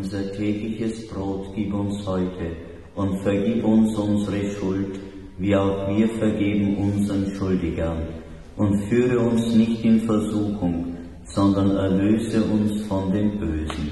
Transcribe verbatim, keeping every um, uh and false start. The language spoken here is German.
Unser tägliches Brot gib uns heute und vergib uns unsere Schuld, wie auch wir vergeben unseren Schuldigern. Und führe uns nicht in Versuchung, sondern erlöse uns von dem Bösen.